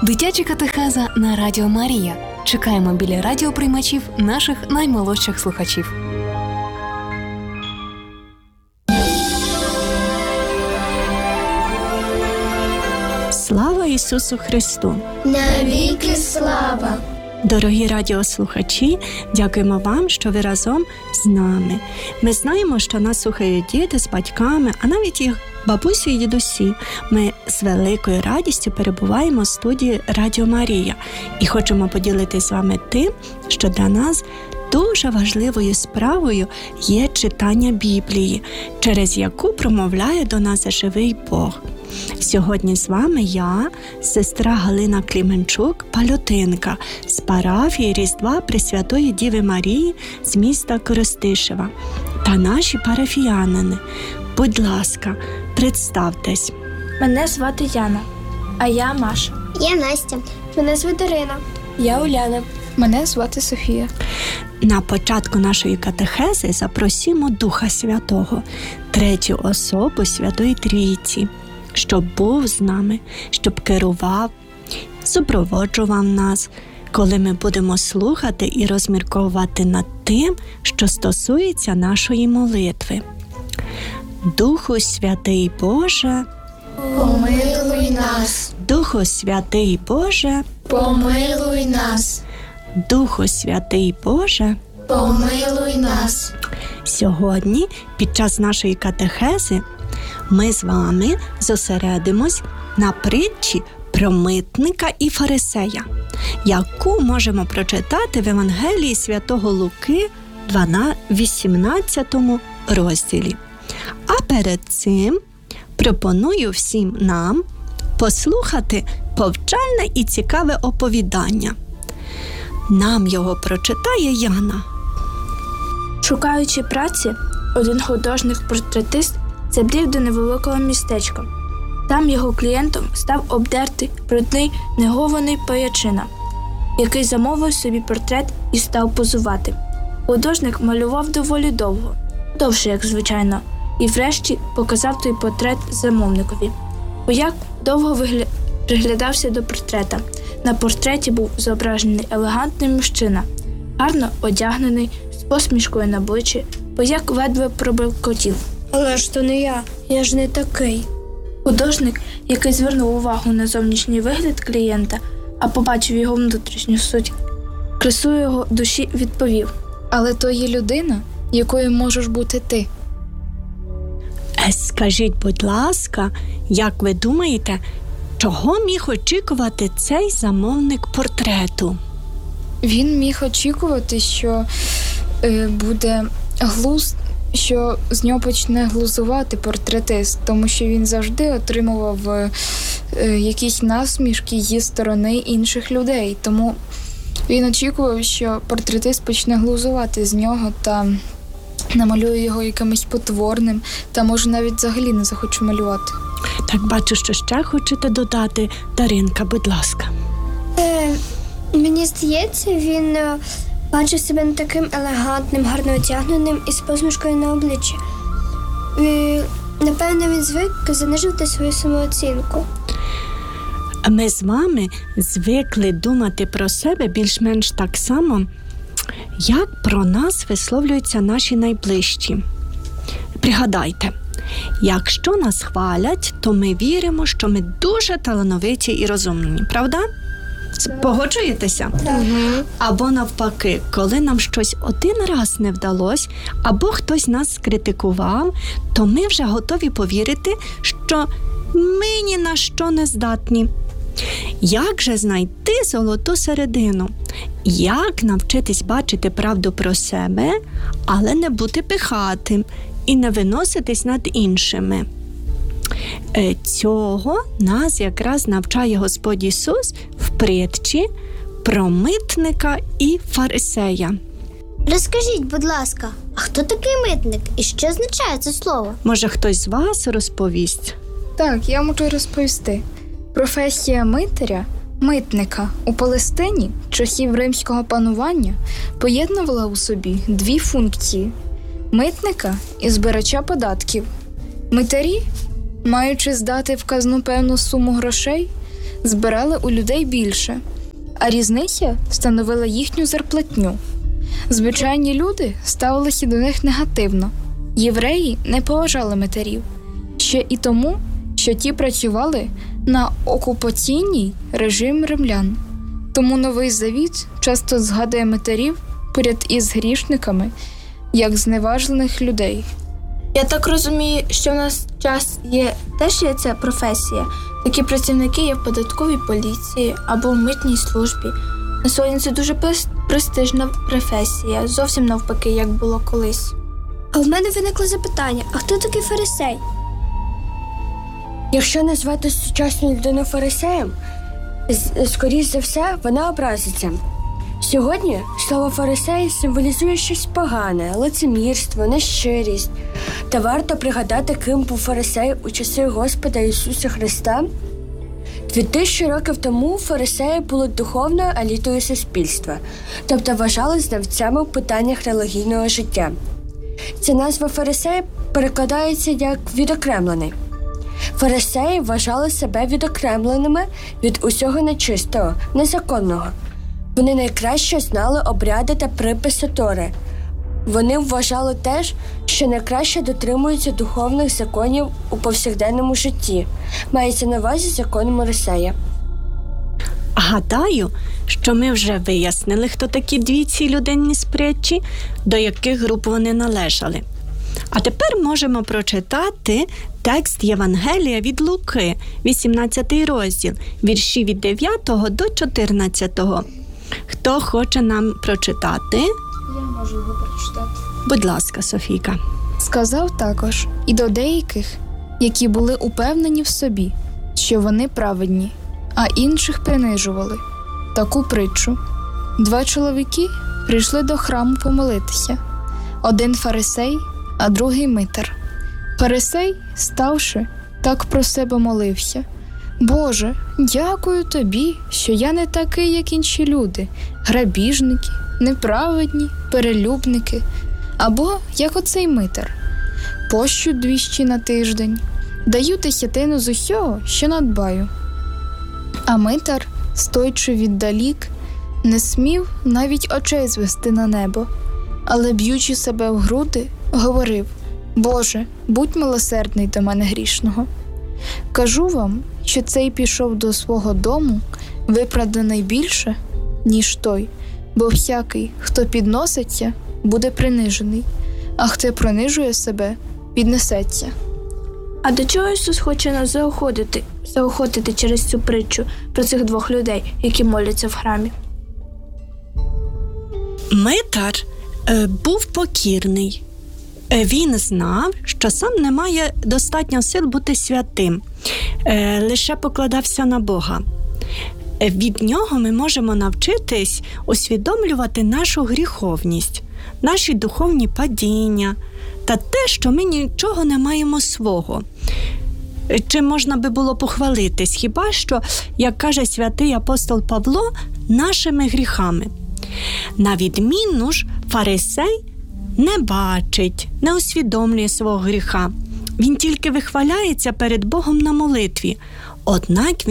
Дитяча катехеза на Радіо Марія. Чекаємо біля радіоприймачів наших наймолодших слухачів. Слава Ісусу Христу! Навіки слава! Дорогі радіослухачі, дякуємо вам, що ви разом з нами. Ми знаємо, що нас слухають діти з батьками, а навіть їх бабусі і дідусі. Ми з великою радістю перебуваємо в студії Радіо Марія і хочемо поділитися з вами тим, що для нас дуже важливою справою є читання Біблії, через яку промовляє до нас живий Бог. Сьогодні з вами я, сестра Галина Кліменчук-Пальотинка з парафії Різдва Пресвятої Діви Марії з міста Коростишева та наші парафіянини. Будь ласка, представтесь. Мене звати Яна, а я Маша. Я Настя. Мене звати Ірина. Я Уляна. Мене звати Софія. На початку нашої катехези запросимо Духа Святого, третю особу Святої Трійці, щоб був з нами, щоб керував, супроводжував нас, коли ми будемо слухати і розмірковувати над тим, що стосується нашої молитви. Духу Святий Боже, помилуй нас. Духу Святий Боже, Помилуй нас. Духу Святий Боже, Помилуй нас. Сьогодні, під час нашої катехези, ми з вами зосередимось на притчі про митника і фарисея, яку можемо прочитати в Євангелії Святого Луки, 18 розділі. А перед цим пропоную всім нам послухати повчальне і цікаве оповідання. Нам його прочитає Яна. Шукаючи праці, один художник-портретист забрів до невеликого містечка. Там його клієнтом став обдертий, брудний, негований паячина, який замовив собі портрет і став позувати. Художник малював доволі довго, довше, як звичайно, і врешті показав той портрет замовникові. Вояк довго приглядався до портрета. На портреті був зображений елегантний мужчина, гарно одягнений, з посмішкою на обличчі. Вояк ледве пробелькотів. Але ж то не я ж не такий. Художник, який звернув увагу на зовнішній вигляд клієнта, а побачив його внутрішню суть, красу його душі, відповів: Але то є людина, якою можеш бути ти. Скажіть, будь ласка, як ви думаєте, чого міг очікувати цей замовник портрету? Він міг очікувати, що буде що з нього почне глузувати портретист, тому що він завжди отримував якісь насмішки зі сторони інших людей. Тому він очікував, що портретист почне глузувати з нього та намалює його якимось потворним, та може навіть взагалі не захоче малювати. Так, бачу, що ще хочете додати. Даринка, будь ласка. Мені здається, він бачив себе не таким елегантним, гарно одягненим і з посмішкою на обличчі. Напевно, він звик занижувати свою самооцінку. Ми з вами звикли думати про себе більш-менш так само, як про нас висловлюються наші найближчі. Пригадайте, якщо нас хвалять, то ми віримо, що ми дуже талановиті і розумні, правда? Погоджуєтеся? Або навпаки, коли нам щось один раз не вдалося, або хтось нас скритикував, то ми вже готові повірити, що ми ні на що не здатні. Як же знайти золоту середину? Як навчитись бачити правду про себе, але не бути пихатим і не виноситись над іншими? Цього нас якраз навчає Господь Ісус в притчі про митника і фарисея. Розкажіть, будь ласка, а хто такий митник і що означає це слово? Може, хтось з вас розповість? Так, я можу розповісти. Професія митника у Палестині часів римського панування поєднувала у собі дві функції – митника і збирача податків. Митарі, маючи здати в казну певну суму грошей, збирали у людей більше, а різниця становила їхню зарплатню. Звичайні люди ставилися до них негативно. Євреї не поважали митарів. Ще і тому, що ті працювали на окупаційний режим римлян. Тому Новий Завіт часто згадує митарів поряд із грішниками, як зневажених людей. Я так розумію, що в нас теж є ця професія. Такі працівники є в податковій поліції або в митній службі. На сьогодні це дуже престижна професія, зовсім навпаки, як було колись. А в мене виникло запитання, а хто такий фарисей? Якщо назвати сучасну людину фарисеєм, скоріш за все, вона образиться. Сьогодні слово «фарисей» символізує щось погане, лицемірство, нещирість. Та варто пригадати, ким був фарисей у часи Господа Ісуса Христа. 2000 років тому фарисеї були духовною елітою суспільства, тобто вважали знавцями в питаннях релігійного життя. Ця назва «фарисей» перекладається як «відокремлений». Фарисеї вважали себе відокремленими від усього нечистого, незаконного. Вони найкраще знали обряди та приписи Тори. Вони вважали теж, що найкраще дотримуються духовних законів у повсякденному житті. Мається на увазі закон Мойсея. Гадаю, що ми вже вияснили, хто такі дві ці людинні спритчі, до яких груп вони належали. А тепер можемо прочитати текст Євангелія від Луки, 18 розділ, вірші від 9 до 14. Хто хоче нам прочитати? Я можу його прочитати. Будь ласка, Софійка. Сказав також і до деяких, які були упевнені в собі, що вони праведні, а інших принижували, таку притчу. 2 чоловіки прийшли до храму помолитися. Один фарисей, а другий митар. Фарисей, ставши, так про себе молився: «Боже, дякую тобі, що я не такий, як інші люди, грабіжники, неправедні, перелюбники, або як оцей митар. Пощу 200 на тиждень, даю десятину з усього, що надбаю». А митар, стоячи віддалік, не смів навіть очей звести на небо, але, б'ючи себе в груди, говорив: «Боже, будь милосердний до мене грішного». Кажу вам, що цей пішов до свого дому виправданий більше, ніж той, бо всякий, хто підноситься, буде принижений, а хто принижує себе, піднесеться. А до чого Ісус хоче нас заохотити через цю притчу про цих 2 людей, які моляться в храмі? Митар був покірний. Він знав, що сам не має достатньо сил бути святим, лише покладався на Бога. Від нього ми можемо навчитись усвідомлювати нашу гріховність, наші духовні падіння та те, що ми нічого не маємо свого. Чи можна би було похвалитись? Хіба що, як каже святий апостол Павло, нашими гріхами. На відміну ж, фарисей не бачить, не усвідомлює свого гріха. Він тільки вихваляється перед Богом на молитві. Однак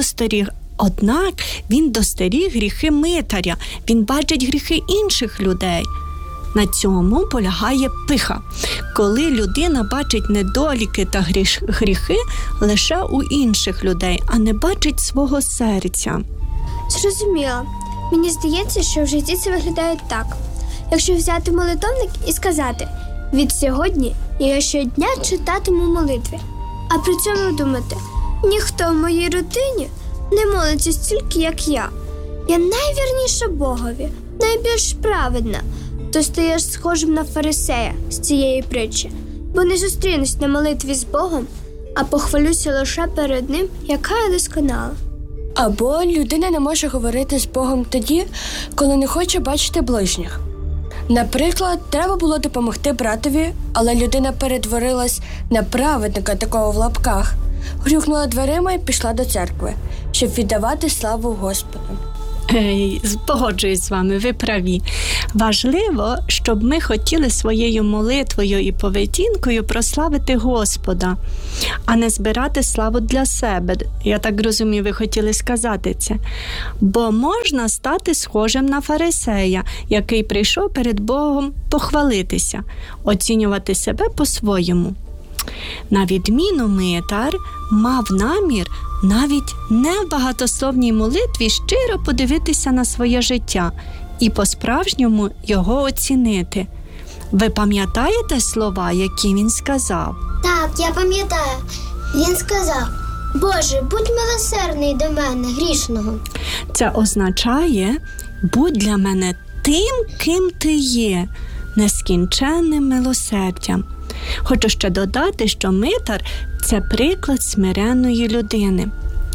він достеріг гріхи митаря. Він бачить гріхи інших людей. На цьому полягає пиха, коли людина бачить недоліки та гріхи лише у інших людей, а не бачить свого серця. Зрозуміло. Мені здається, що в житті це виглядає так. Якщо взяти молитовник і сказати: «Від сьогодні я щодня читатиму молитви», а при цьому думати: «Ніхто в моїй родині не молиться стільки, як я. Я найвірніша Богові, найбільш праведна», то стаєш схожим на фарисея з цієї притчі, бо не зустрінусь на молитві з Богом, а похвалюся лише перед Ним, яка я досконала. Або людина не може говорити з Богом тоді, коли не хоче бачити ближніх. Наприклад, треба було допомогти братові, але людина перетворилась на праведника, такого в лапках, грюкнула дверима і пішла до церкви, щоб віддавати славу Господу. Погоджуюсь з вами, ви праві. Важливо, щоб ми хотіли своєю молитвою і поведінкою прославити Господа, а не збирати славу для себе. Я так розумію, ви хотіли сказати це. Бо можна стати схожим на фарисея, який прийшов перед Богом похвалитися, оцінювати себе по-своєму. На відміну Митар мав намір навіть не в багатословній молитві щиро подивитися на своє життя і по-справжньому його оцінити. Ви пам'ятаєте слова, які він сказав? Так, я пам'ятаю. Він сказав: Боже, будь милосердний до мене, грішного. Це означає: будь для мене тим, ким ти є, нескінченним милосердям. Хочу ще додати, що Митар – це приклад смиренної людини.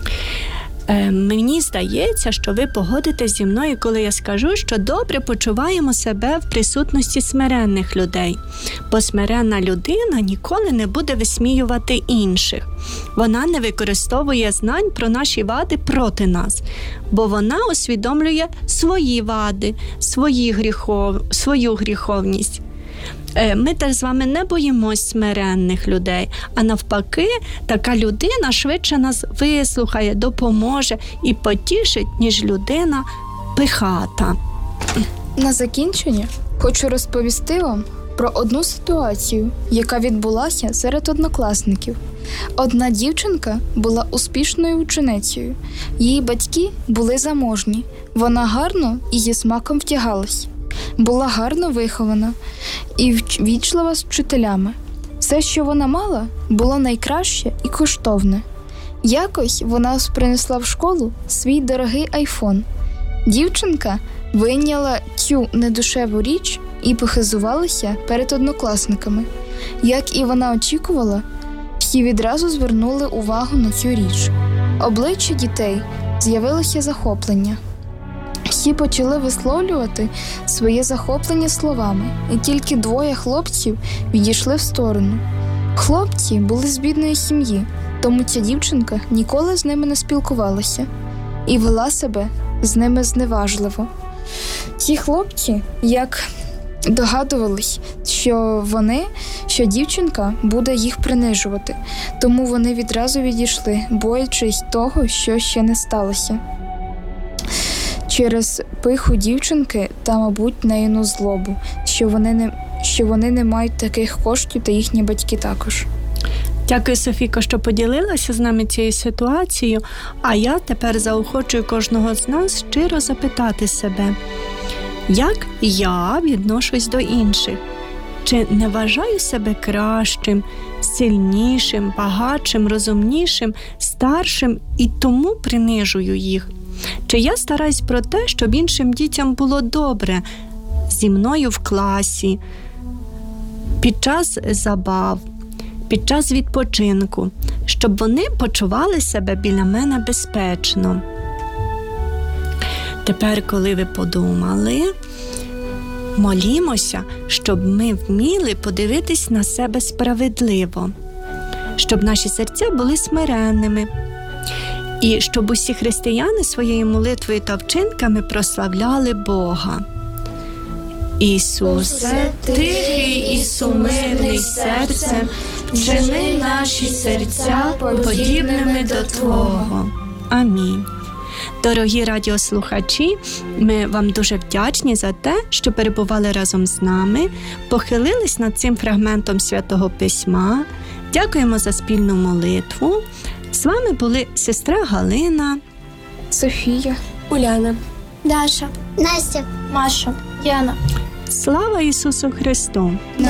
Мені здається, що ви погодитесь зі мною, коли я скажу, що добре почуваємо себе в присутності смиренних людей. Бо смиренна людина ніколи не буде висміювати інших. Вона не використовує знань про наші вади проти нас, бо вона усвідомлює свої вади, свою гріховність. Ми теж з вами не боїмось смиренних людей, а навпаки, така людина швидше нас вислухає, допоможе і потішить, ніж людина пихата. На закінчення хочу розповісти вам про одну ситуацію, яка відбулася серед однокласників. Одна дівчинка була успішною ученицею. Її батьки були заможні. Вона гарно і зі смаком втягалась. Була гарно вихована і вічлива з вчителями. Все, що вона мала, було найкраще і коштовне. Якось вона принесла в школу свій дорогий айфон. Дівчинка вийняла цю недушеву річ і похизувалася перед однокласниками. Як і вона очікувала, всі відразу звернули увагу на цю річ. Обличчя дітей з'явилося захоплення. Всі почали висловлювати своє захоплення словами, і тільки двоє хлопців відійшли в сторону. Хлопці були з бідної сім'ї, тому ця дівчинка ніколи з ними не спілкувалася і вела себе з ними зневажливо. Ці хлопці, як догадувались, що дівчинка буде їх принижувати, тому вони відразу відійшли, боячись того, що ще не сталося. Через пиху дівчинки та, мабуть, наївну злобу, що вони не мають таких коштів, та їхні батьки також. Дякую, Софійко, що поділилася з нами цією ситуацією, а я тепер заохочую кожного з нас щиро запитати себе, як я відношусь до інших? Чи не вважаю себе кращим, сильнішим, багатшим, розумнішим, старшим і тому принижую їх? Чи я стараюсь про те, щоб іншим дітям було добре зі мною в класі, під час забав, під час відпочинку, щоб вони почували себе біля мене безпечно? Тепер, коли ви подумали, молімося, щоб ми вміли подивитись на себе справедливо, щоб наші серця були смиренними, і щоб усі християни своєю молитвою та вчинками прославляли Бога. Ісусе, тихий і сумирний серцем, вчини наші серця подібними до Твого. Амінь. Дорогі радіослухачі, ми вам дуже вдячні за те, що перебували разом з нами, похилились над цим фрагментом Святого Письма. Дякуємо за спільну молитву. З вами були сестра Галина, Софія, Уляна, Даша. Настя, Маша, Яна. Слава Ісусу Христу!